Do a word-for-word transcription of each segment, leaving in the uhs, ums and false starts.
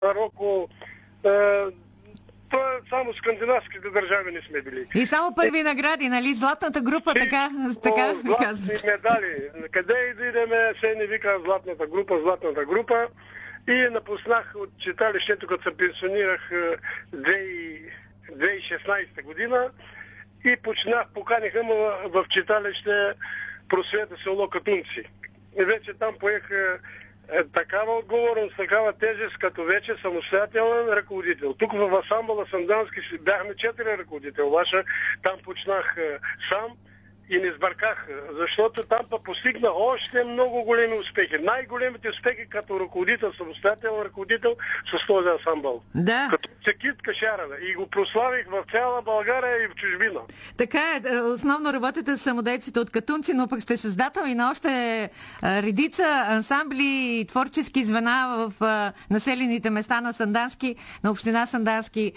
Марокко. Това само скандинавските държави не сме били. И само първи награди, нали? Златната група, така, така ви казват. Златни медали. Къде и да идеме, се не вика златната група, златната група. И напуснах от читалището, като се пенсионирах две хиляди и шестнадесета година и почнах, поканиха ме в читалище Просвета село Катунци. И вече там поех е, такава отговорност, такава тежест, като вече самостоятелен ръководител. Тук в ансамбъла Сандански бяхме четири ръководител. Ваша там почнах е, сам и не сбърках, защото там па постигна още много големи успехи. Най-големите успехи като ръководител, самостоятелен ръководител с този ансамбъл. Да. Като Цекит Кашарова. И го прославих в цяла България и в чужбина. Така е. Основно работите с самодейците от Катунци, но пък сте създател и на още редица ансамбли и творчески звена в населените места на Сандански, на община Сандански.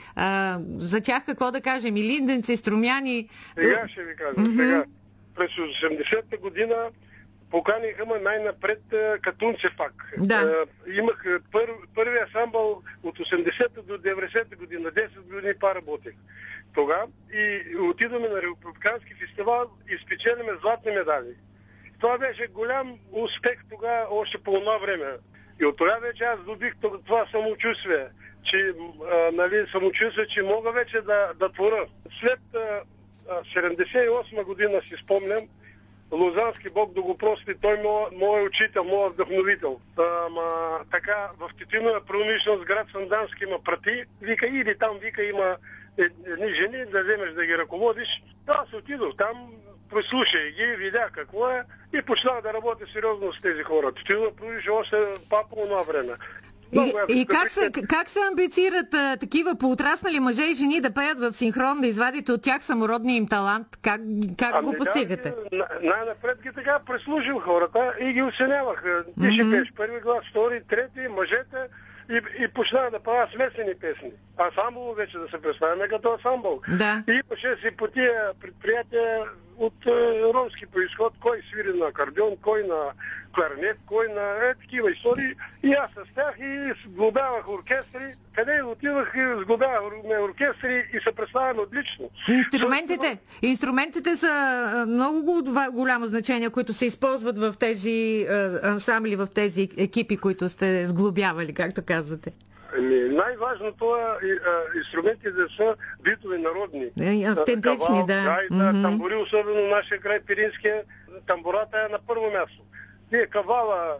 За тях какво да кажем? И линденци, струмяни. Сега ще ви кажа. Mm-hmm. Сега. През осемдесета година поканиха ме най-напред Катунци пак. Да. Имах пър, първи ансамбъл от осемдесета до деветдесета година, десет години поработех. Тогава и отидоме на републикански фестивал и спечелиме златни медали. Това беше голям успех тогава, още по това време. И от тогава вече аз добих това самочувствие, че, а, нали, самочувствие, че мога вече да, да творя. След седемдесет и осма година си спомням, Лозански Бог да го прости, той моят учител, моят вдъхновител. Ама, така, в тютюнова промишленост град Сандански ма прати, вика, иди там, вика, има едни жени, да вземеш да ги ръководиш. Аз отидох там, прослушай ги, видя какво е и почнах да работя сериозно с тези хора. Тютюнова промишленост още по това време. И, и как, се, как се амбицират а, такива поотраснали мъже и жени да пеят в синхрон, да извадите от тях самородния им талант? Как, как ами го постигате? Да, най-напред ги така преслужил хората и ги оценявах. Ти ще пееш първи глас, втори, трети, мъжете и, и почнах да правя смесени песни. Ансамбъл вече да се представяме като ансамбъл. Да. И имаше си по тия предприятия от е, ромски произход, кой свири на акордеон, кой на кларнет, кой на е, такива истории. И аз с тях и сглобявах оркестри. Къде отивах и сглобявахме оркестри и се представяме отлично. Инструментите, Също... инструментите са много голямо значение, които се използват в тези е, ансамбли, в тези екипи, които сте сглобявали, както казвате. Ами, най-важното е инструментите да са битови народни. Автентични, да. Гайда, mm-hmm. тамбури, особено нашия край Пиринския, тамбурата е на първо място. Тие кавала,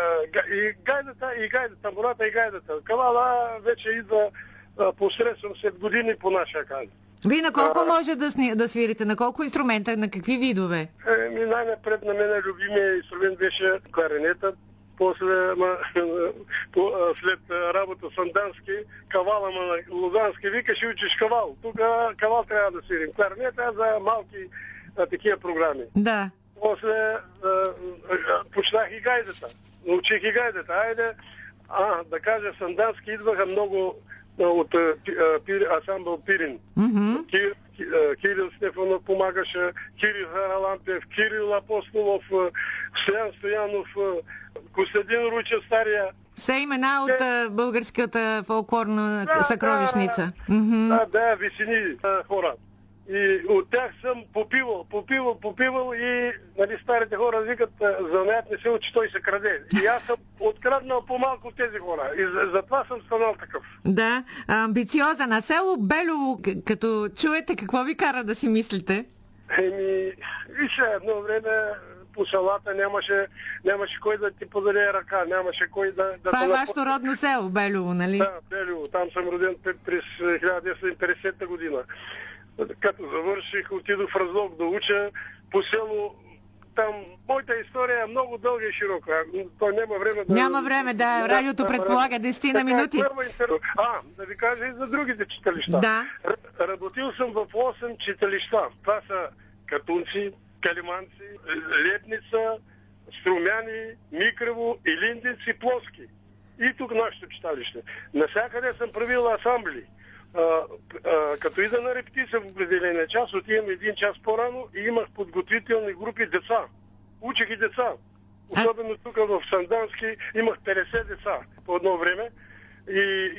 и гайдата, и гайдата, тамбурата и гайдата. Кавала вече идва посредством след години по нашия край. Вие на колко а, може да, сни, да свирите? На колко инструмента? На какви видове? Еми, най-напред на мен любимия инструмент беше кларинетът. После, ма, по, след работа Сандански, кавала ма на Лозански, вика, ще учиш кавал. Тук кавал трябва да свирим. Кларнета за малки а, такива програми. Да. После а, а, почнах и гайдата. Научих и гайдата. Айде, а, да кажа, Сандански идваха много а, от а, пир, ансамбъл Пирин. Mm-hmm. Кир, Кирил Стефанов помагаше, Кирил Харалампев, Кирил Апостолов, Стоян Стоянов, Костадин Ручев, стария. Все имена от Те... българската фолклорна да, съкровищница. Да, mm-hmm. да, да, весени хора. И от тях съм попивал, попивал, попивал и нали, старите хора викат, занаят не се учи, той се краде. И аз съм откраднал по-малко от тези хора. И затова за съм станал такъв. Да, амбициоза. На село Белово, като чуете, какво ви кара да си мислите? Еми, виж, едно време по селата нямаше, нямаше кой да ти подаде ръка, нямаше кой да... да Това е вашето родно село, Белово, нали? Да, Белово. Там съм роден през хиляда деветстотин и петдесета година. Като завърших, отидох в Разлог да уча по село. Там моята история е много дълга и широка. Той няма време да... Няма време, да. Радиото предполага десет на минути. А, да ви кажа и за другите читалища. Да. Работил съм в осем читалища. Това са Катунци, Калиманци, Лепница, Струмяни, Микрево, Илинденци, Плоски. И тук нашето читалище. Насякъде съм правил асамбли. А, а, като ида на репетиция в определения час, отивам един час по-рано и имах подготвителни групи деца. Учих и деца. Особено тук в Сандански имах петдесет деца по едно време. И